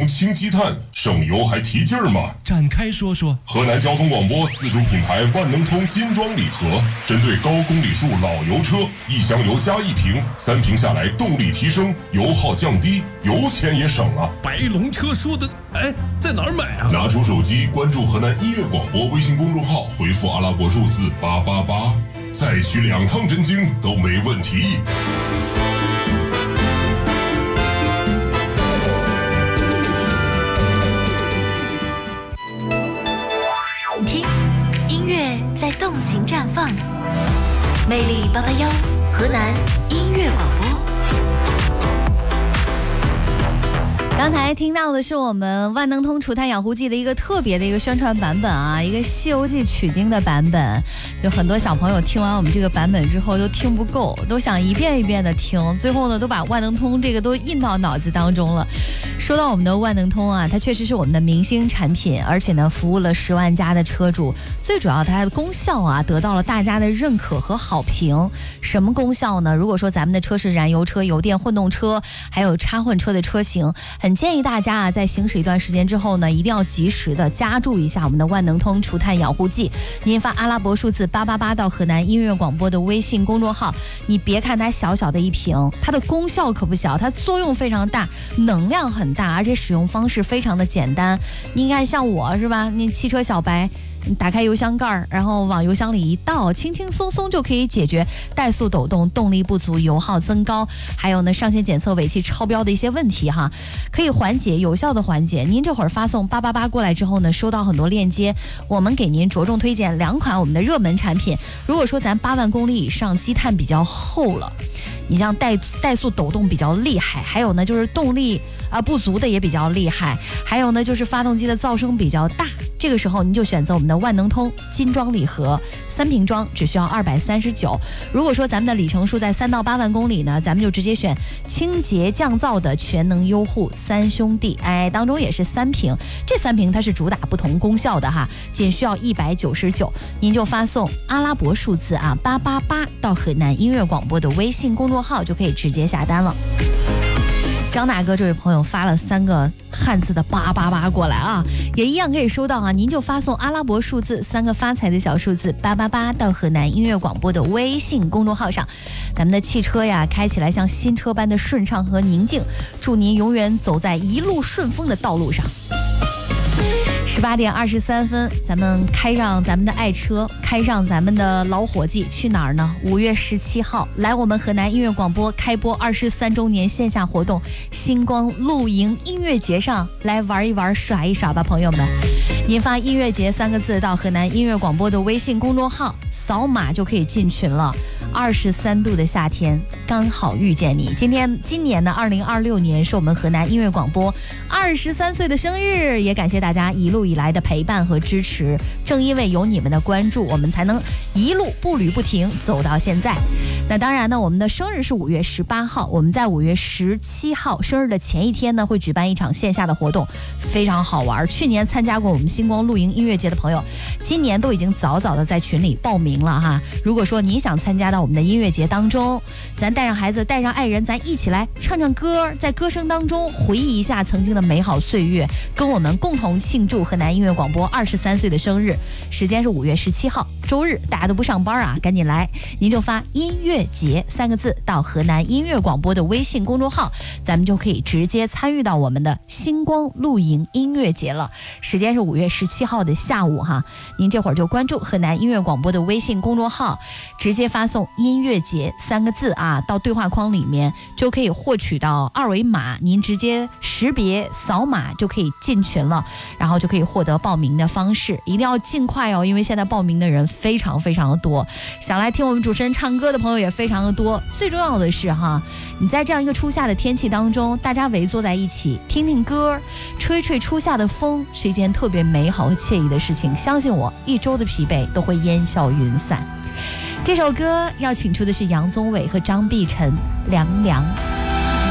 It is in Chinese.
清积碳，省油还提劲儿嘛。 展开说说。 河南交通广播自主品牌万能通金装礼盒，针对高公里数老油车，1箱油加1瓶，3瓶下来动力提升，油耗降低，油钱也省了。 白龙车说的，哎，在哪儿买啊？ 拿出手机关注河南音乐广播微信公众号，回复阿拉伯数字888，再取2趟真经都没问题。 听，音乐在动情绽放，魅力881，河南音乐广播。 刚才听到的是我们万能通除碳养护剂的一个特别的一个宣传版本啊，一个《西游记》取经的版本。就很多小朋友听完我们这个版本之后都听不够，都想一遍一遍的听，最后呢都把万能通这个都印到脑子当中了。说到我们的万能通啊，它确实是我们的明星产品，而且呢服务了10万家的车主，最主要它的功效啊得到了大家的认可和好评。什么功效呢？如果说咱们的车是燃油车、油电混动车，还有插混车的车型，很建议大家啊，在行驶一段时间之后呢，一定要及时的加注一下我们的万能通除碳养护剂。您发阿拉伯数字888到河南音乐广播的微信公众号，你别看它小小的一瓶，它的功效可不小，它作用非常大，能量很大，而且使用方式非常的简单。你看像我是吧，你汽车小白，你打开油箱盖，然后往油箱里一倒，轻轻松松就可以解决怠速抖动、动力不足、油耗增高，还有呢上线检测尾气超标的一些问题哈，可以缓解，有效的缓解。您这会儿发送888过来之后呢，收到很多链接，我们给您着重推荐2款我们的热门产品。如果说咱8万公里以上积碳比较厚了，你像怠速抖动比较厉害，还有呢就是动力不足的也比较厉害，还有呢就是发动机的噪声比较大，这个时候您就选择我们的万能通金装礼盒，3瓶装只需要239。如果说咱们的里程数在3到8万公里呢，咱们就直接选清洁降噪的全能优护3兄弟，当中也是3瓶，这3瓶它是主打不同功效的哈，仅需要199，您就发送阿拉伯数字888到河南音乐广播的微信公众号就可以直接下单了。张大哥这位朋友发了3个汉字的888过来啊，也一样可以收到啊。您就发送阿拉伯数字3个发财的小数字888到河南音乐广播的微信公众号上，咱们的汽车呀开起来像新车般的顺畅和宁静，祝您永远走在一路顺风的道路上。18点23分，咱们开上咱们的爱车，开上咱们的老伙计，去哪儿呢？5月17号来我们河南音乐广播开播23周年线下活动星光露营音乐节上来玩一玩耍一耍吧，朋友们。您发音乐节3个字到河南音乐广播的微信公众号，扫码就可以进群了。23度的夏天刚好遇见你。今年呢2026年是我们河南音乐广播23岁的生日，也感谢大家一路以来的陪伴和支持，正因为有你们的关注，我们才能一路步履不停走到现在。那当然呢，我们的生日是5月18号，我们在5月17号生日的前一天呢，会举办一场线下的活动，非常好玩。去年参加过我们星光露营音乐节的朋友，今年都已经早早的在群里报名了哈。如果说你想参加到我们的音乐节当中，咱带上孩子，带上爱人，咱一起来唱唱歌，在歌声当中回忆一下曾经的美好岁月，跟我们共同庆祝河南音乐广播23岁的生日。时间是5月17号周日，大家都不上班啊，赶紧来，您就发音乐节3个字到河南音乐广播的微信公众号，咱们就可以直接参与到我们的星光露营音乐节了。时间是5月17号的下午哈，您这会儿就关注河南音乐广播的微信公众号，直接发送音乐节3个字啊，到对话框里面就可以获取到2维码，您直接识别扫码就可以进群了，然后就可以获得报名的方式，一定要尽快哦，因为现在报名的人非常非常的多，想来听我们主持人唱歌的朋友也非常的多。最重要的是哈，你在这样一个初夏的天气当中，大家围坐在一起听听歌，吹吹初夏的风，是一件特别美好和惬意的事情，相信我，1周的疲惫都会烟消云散。这首歌要请出的是杨宗纬和张碧晨，凉凉。